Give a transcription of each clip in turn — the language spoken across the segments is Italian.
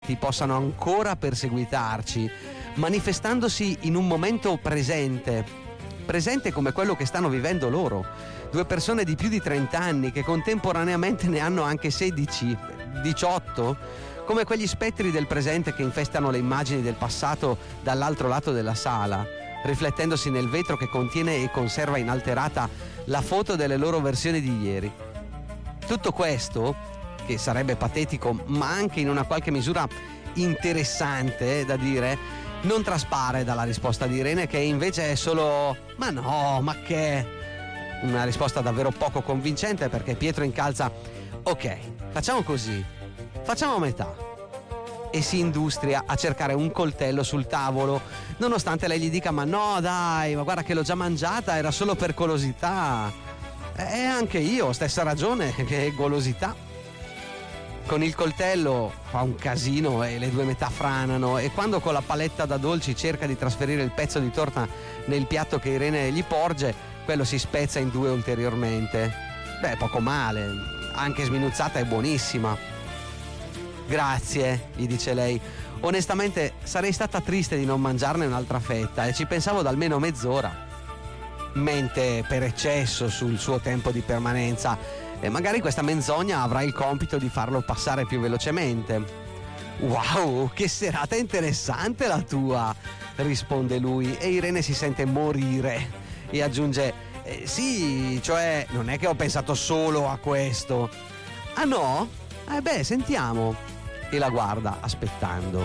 eventi possano ancora perseguitarci, manifestandosi in un momento presente come quello che stanno vivendo loro. Due persone di più di 30 anni che contemporaneamente ne hanno anche 16, 18, come quegli spettri del presente che infestano le immagini del passato dall'altro lato della sala, riflettendosi nel vetro che contiene e conserva inalterata la foto delle loro versioni di ieri. Tutto questo, che sarebbe patetico ma anche in una qualche misura interessante da dire, non traspare dalla risposta di Irene, che invece è solo "ma no, ma che?". Una risposta davvero poco convincente, perché Pietro incalza: "Ok, facciamo così, facciamo metà", e si industria a cercare un coltello sul tavolo, nonostante lei gli dica: "Ma no dai, ma guarda che l'ho già mangiata, era solo per golosità". E anche io, stessa ragione, che golosità. Con il coltello fa un casino e le due metà franano, e quando con la paletta da dolci cerca di trasferire il pezzo di torta nel piatto che Irene gli porge, quello si spezza in due ulteriormente. Beh, poco male, anche sminuzzata e buonissima. "Grazie", gli dice lei. "Onestamente sarei stata triste di non mangiarne un'altra fetta e ci pensavo da almeno mezz'ora". Mente per eccesso sul suo tempo di permanenza, e magari questa menzogna avrà il compito di farlo passare più velocemente. "Wow, che serata interessante la tua", risponde lui, e Irene si sente morire e aggiunge: "Sì, cioè non è che ho pensato solo a questo". "Ah no? Beh, sentiamo", e la guarda aspettando.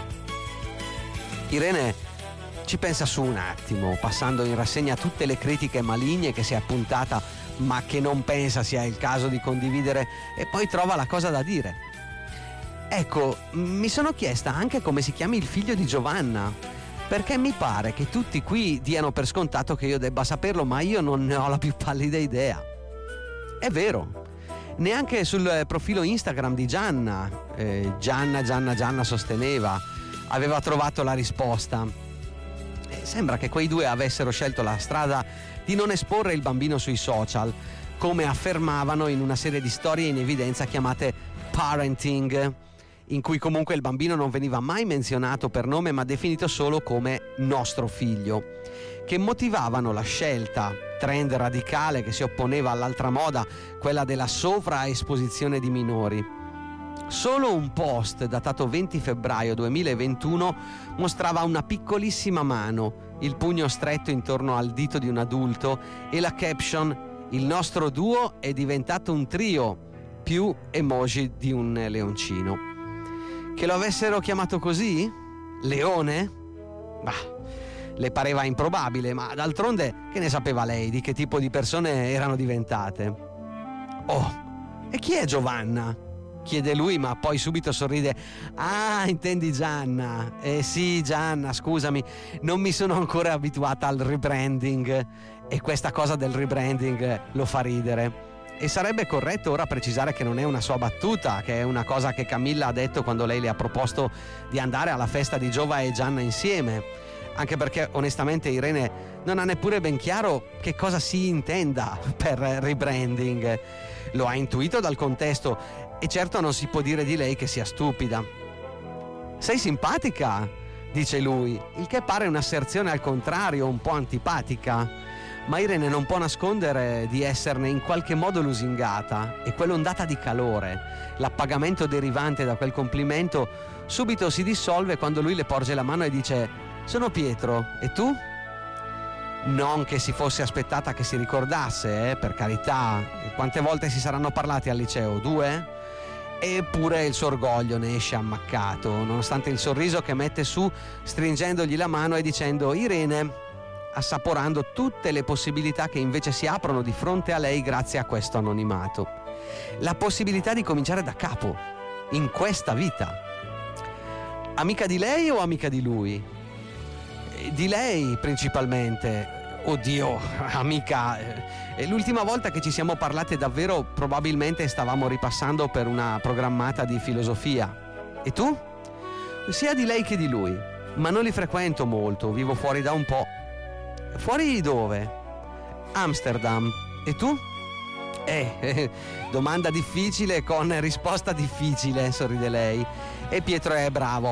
Irene ci pensa su un attimo, passando in rassegna tutte le critiche maligne che si è appuntata ma che non pensa sia il caso di condividere, e poi trova la cosa da dire. "Ecco, mi sono chiesta anche come si chiami il figlio di Giovanna, perché mi pare che tutti qui diano per scontato che io debba saperlo, ma io non ne ho la più pallida idea". È vero, neanche sul profilo Instagram di Gianna, Gianna sosteneva, aveva trovato la risposta. Sembra che quei due avessero scelto la strada di non esporre il bambino sui social, come affermavano in una serie di storie in evidenza chiamate parenting, in cui comunque il bambino non veniva mai menzionato per nome ma definito solo come "nostro figlio", che motivavano la scelta, trend radicale che si opponeva all'altra moda, quella della sovraesposizione di minori. Solo un post datato 20 febbraio 2021 mostrava una piccolissima mano, il pugno stretto intorno al dito di un adulto, e la caption: "Il nostro duo è diventato un trio", più emoji di un leoncino. Che lo avessero chiamato così? Leone? Bah, le pareva improbabile, ma d'altronde che ne sapeva lei di che tipo di persone erano diventate? "Oh, e chi è Giovanna?" chiede lui, ma poi subito sorride. "Ah, intendi Gianna? Sì, Gianna, scusami, non mi sono ancora abituata al rebranding", e questa cosa del rebranding lo fa ridere. E sarebbe corretto ora precisare che non è una sua battuta, che è una cosa che Camilla ha detto quando lei le ha proposto di andare alla festa di Giova e Gianna insieme, anche perché onestamente Irene non ha neppure ben chiaro che cosa si intenda per rebranding. Lo ha intuito dal contesto, e certo non si può dire di lei che sia stupida. "Sei simpatica", dice lui, il che pare un'asserzione al contrario, un po' antipatica, ma Irene non può nascondere di esserne in qualche modo lusingata, e quell'ondata di calore, l'appagamento derivante da quel complimento, subito si dissolve quando lui le porge la mano e dice: "Sono Pietro, e tu?" Non che si fosse aspettata che si ricordasse, per carità. Quante volte si saranno parlati al liceo? 2? Eppure il suo orgoglio ne esce ammaccato, nonostante il sorriso che mette su stringendogli la mano e dicendo: "Irene", assaporando tutte le possibilità che invece si aprono di fronte a lei grazie a questo anonimato. La possibilità di cominciare da capo, in questa vita. Amica di lei o amica di lui? Di lei principalmente. Oddio, amica, l'ultima volta che ci siamo parlate davvero probabilmente stavamo ripassando per una programmata di filosofia. E tu? Sia di lei che di lui, ma non li frequento molto, vivo fuori da un po'. Fuori dove? Amsterdam. E tu? Domanda difficile con risposta difficile, sorride lei. E Pietro è bravo